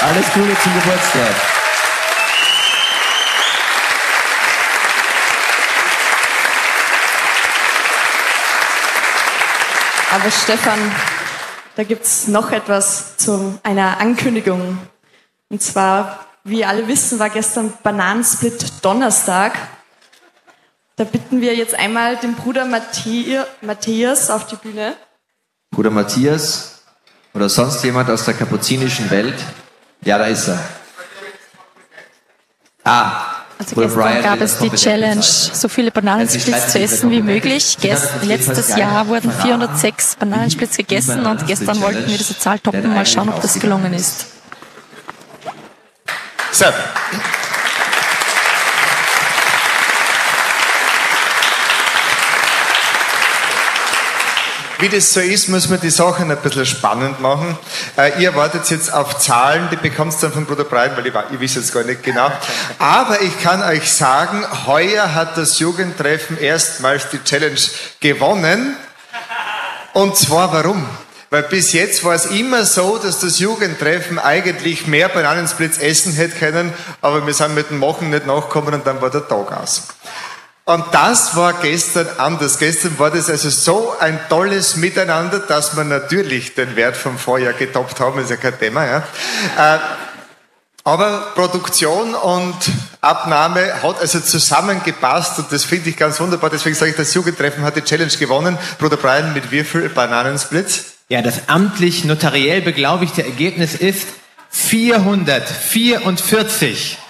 Alles Gute zum Geburtstag. Aber Stefan, da gibt's noch etwas zu einer Ankündigung. Und zwar, wie ihr alle wissen, war gestern Bananensplit Donnerstag. Da bitten wir jetzt einmal den Bruder Matthias auf die Bühne. Bruder Matthias oder sonst jemand aus der kapuzinischen Welt? Ja, da ist er. Also gestern gab es die Challenge, so viele Bananensplits zu essen wie möglich. Letztes Jahr wurden 406 Bananensplits gegessen und gestern wollten wir diese Zahl toppen. Mal schauen, ob das gelungen ist. So. Wie das so ist, muss man die Sachen ein bisschen spannend machen. Ihr wartet jetzt auf Zahlen, die bekommt ihr dann von Bruder Brian, weil ich weiß jetzt gar nicht genau. Aber ich kann euch sagen, heuer hat das Jugendtreffen erstmals die Challenge gewonnen. Und zwar warum? Weil bis jetzt war es immer so, dass das Jugendtreffen eigentlich mehr Bananensplits essen hätte können, aber wir sind mit dem Machen nicht nachgekommen und dann war der Tag aus. Und das war gestern anders. Gestern war das also so ein tolles Miteinander, dass wir natürlich den Wert vom Vorjahr getoppt haben, ist ja kein Thema. Ja. Aber Produktion und Abnahme hat also zusammengepasst und das finde ich ganz wunderbar. Deswegen sage ich, das Jugendtreffen hat die Challenge gewonnen. Bruder Brian, mit wie viel Bananensplits? Ja, das amtlich notariell beglaubigte Ergebnis ist 444.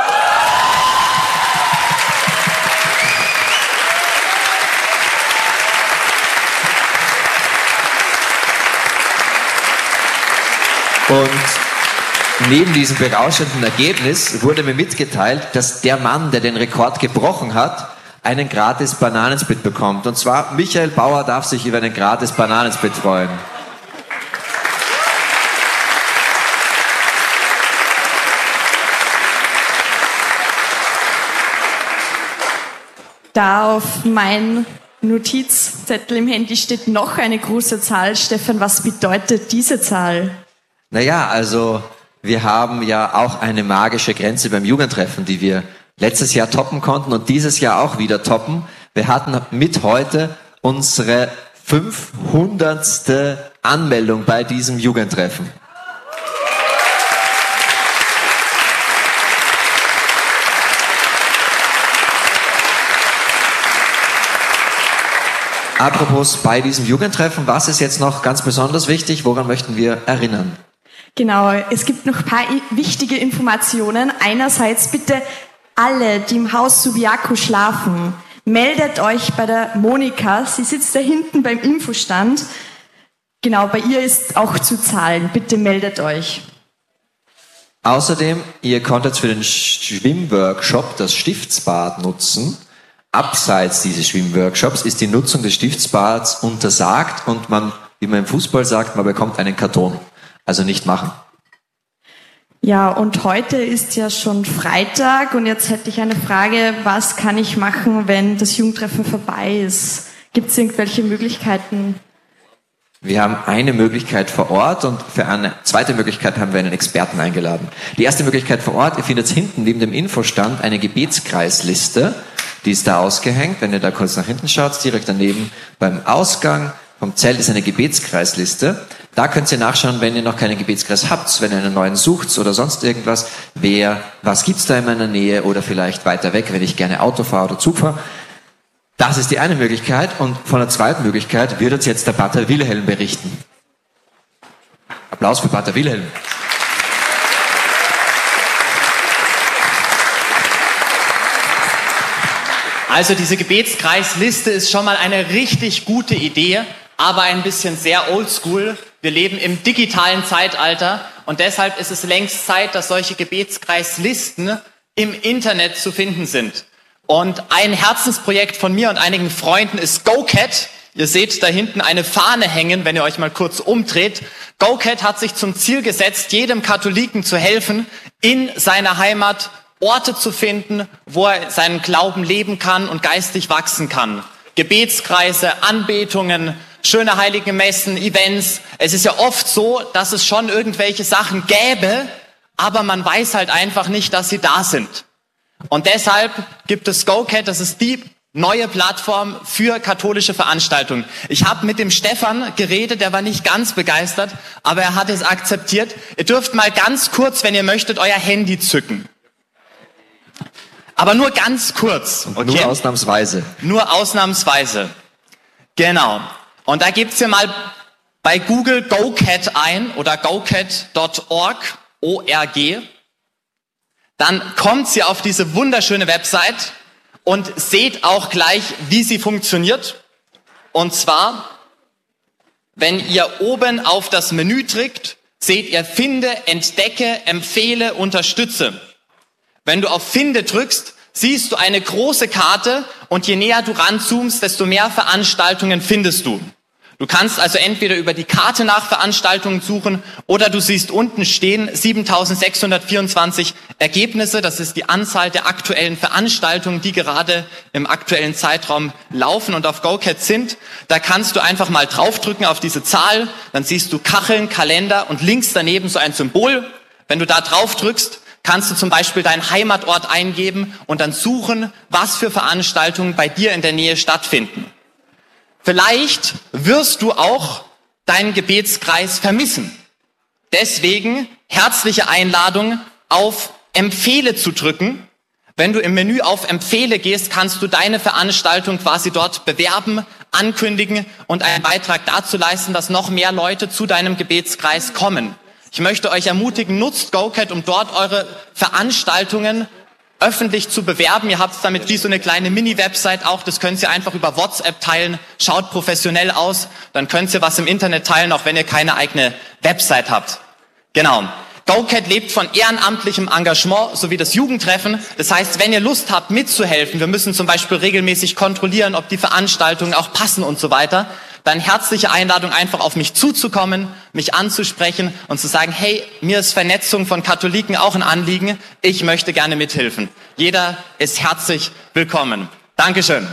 Und neben diesem berauschenden Ergebnis wurde mir mitgeteilt, dass der Mann, der den Rekord gebrochen hat, einen gratis Bananensplit bekommt. Und zwar Michael Bauer darf sich über einen gratis Bananensplit freuen. Da auf mein Notizzettel im Handy steht noch eine große Zahl. Stefan, was bedeutet diese Zahl? Naja, also wir haben ja auch eine magische Grenze beim Jugendtreffen, die wir letztes Jahr toppen konnten und dieses Jahr auch wieder toppen. Wir hatten mit heute unsere 500. Anmeldung bei diesem Jugendtreffen. Apropos bei diesem Jugendtreffen, was ist jetzt noch ganz besonders wichtig? Woran möchten wir erinnern? Genau, es gibt noch ein paar wichtige Informationen. Einerseits bitte alle, die im Haus Subiaco schlafen, meldet euch bei der Monika. Sie sitzt da hinten beim Infostand. Genau, bei ihr ist auch zu zahlen. Bitte meldet euch. Außerdem, ihr konntet für den Schwimmworkshop das Stiftsbad nutzen. Abseits dieses Schwimmworkshops ist die Nutzung des Stiftsbads untersagt und man, wie man im Fußball sagt, man bekommt einen Karton. Also nicht machen. Ja, und heute ist ja schon Freitag und jetzt hätte ich eine Frage, was kann ich machen, wenn das Jugendtreffen vorbei ist? Gibt es irgendwelche Möglichkeiten? Wir haben eine Möglichkeit vor Ort und für eine zweite Möglichkeit haben wir einen Experten eingeladen. Die erste Möglichkeit vor Ort, ihr findet hinten neben dem Infostand eine Gebetskreisliste, die ist da ausgehängt. Wenn ihr da kurz nach hinten schaut, direkt daneben beim Ausgang vom Zelt ist eine Gebetskreisliste. Da könnt ihr nachschauen, wenn ihr noch keinen Gebetskreis habt, wenn ihr einen neuen sucht oder sonst irgendwas. Was gibt's da in meiner Nähe oder vielleicht weiter weg, wenn ich gerne Auto fahre oder Zug fahre. Das ist die eine Möglichkeit und von der zweiten Möglichkeit wird uns jetzt der Pater Wilhelm berichten. Applaus für Pater Wilhelm. Also diese Gebetskreisliste ist schon mal eine richtig gute Idee, aber ein bisschen sehr oldschool. Wir leben im digitalen Zeitalter und deshalb ist es längst Zeit, dass solche Gebetskreislisten im Internet zu finden sind. Und ein Herzensprojekt von mir und einigen Freunden ist GoCat. Ihr seht da hinten eine Fahne hängen, wenn ihr euch mal kurz umdreht. GoCat hat sich zum Ziel gesetzt, jedem Katholiken zu helfen, in seiner Heimat Orte zu finden, wo er seinen Glauben leben kann und geistig wachsen kann. Gebetskreise, Anbetungen, schöne heilige Messen, Events. Es ist ja oft so, dass es schon irgendwelche Sachen gäbe, aber man weiß halt einfach nicht, dass sie da sind. Und deshalb gibt es GoCat, das ist die neue Plattform für katholische Veranstaltungen. Ich habe mit dem Stefan geredet, der war nicht ganz begeistert, aber er hat es akzeptiert. Ihr dürft mal ganz kurz, wenn ihr möchtet, euer Handy zücken. Aber nur ganz kurz. Okay? Nur ausnahmsweise. Nur ausnahmsweise. Genau. Und da gibt's hier mal bei Google GoCat ein oder gocat.org, O-R-G. Dann kommt ihr auf diese wunderschöne Website und seht auch gleich, wie sie funktioniert. Und zwar, wenn ihr oben auf das Menü drückt, seht ihr Finde, Entdecke, Empfehle, Unterstütze. Wenn du auf Finde drückst, siehst du eine große Karte und je näher du ranzoomst, desto mehr Veranstaltungen findest du. Du kannst also entweder über die Karte nach Veranstaltungen suchen oder du siehst unten stehen 7.624 Ergebnisse. Das ist die Anzahl der aktuellen Veranstaltungen, die gerade im aktuellen Zeitraum laufen und auf GoCat sind. Da kannst du einfach mal draufdrücken auf diese Zahl. Dann siehst du Kacheln, Kalender und links daneben so ein Symbol. Wenn du da drauf drückst, kannst du zum Beispiel deinen Heimatort eingeben und dann suchen, was für Veranstaltungen bei dir in der Nähe stattfinden. Vielleicht wirst du auch deinen Gebetskreis vermissen. Deswegen herzliche Einladung, auf Empfehle zu drücken. Wenn du im Menü auf Empfehle gehst, kannst du deine Veranstaltung quasi dort bewerben, ankündigen und einen Beitrag dazu leisten, dass noch mehr Leute zu deinem Gebetskreis kommen. Ich möchte euch ermutigen, nutzt GoCat, um dort eure Veranstaltungen öffentlich zu bewerben. Ihr habt damit wie so eine kleine Mini-Website auch. Das könnt ihr einfach über WhatsApp teilen. Schaut professionell aus. Dann könnt ihr was im Internet teilen, auch wenn ihr keine eigene Website habt. Genau. GoCat lebt von ehrenamtlichem Engagement sowie das Jugendtreffen. Das heißt, wenn ihr Lust habt, mitzuhelfen, wir müssen zum Beispiel regelmäßig kontrollieren, ob die Veranstaltungen auch passen und so weiter, dann herzliche Einladung, einfach auf mich zuzukommen, mich anzusprechen und zu sagen, hey, mir ist Vernetzung von Katholiken auch ein Anliegen, ich möchte gerne mithelfen. Jeder ist herzlich willkommen. Dankeschön.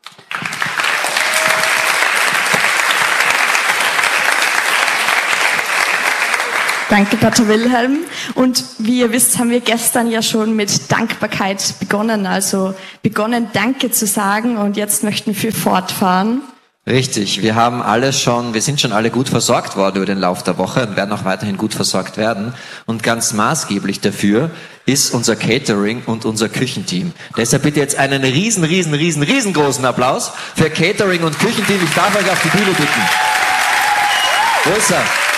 Danke, Pater Wilhelm. Und wie ihr wisst, haben wir gestern ja schon mit Dankbarkeit begonnen. Also begonnen, Danke zu sagen und jetzt möchten wir fortfahren. Richtig, wir sind schon alle gut versorgt worden über den Lauf der Woche und werden auch weiterhin gut versorgt werden. Und ganz maßgeblich dafür ist unser Catering und unser Küchenteam. Deshalb bitte jetzt einen riesengroßen Applaus für Catering und Küchenteam. Ich darf euch auf die Bühne bitten. Wo ist er?